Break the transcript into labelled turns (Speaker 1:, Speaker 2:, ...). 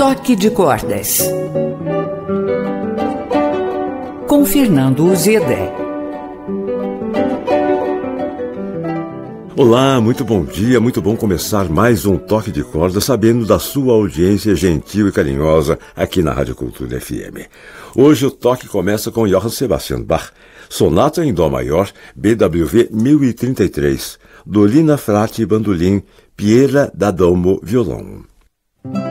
Speaker 1: Toque de Cordas, com Fernando Uzeda.
Speaker 2: Olá, muito bom dia, muito bom começar mais um Toque de Cordas, sabendo da sua audiência gentil e carinhosa aqui na Rádio Cultura FM. Hoje o toque começa com Johann Sebastian Bach, Sonata em Dó Maior, BWV 1033, Dolina Frati Bandolim, Piera da Domo Violão.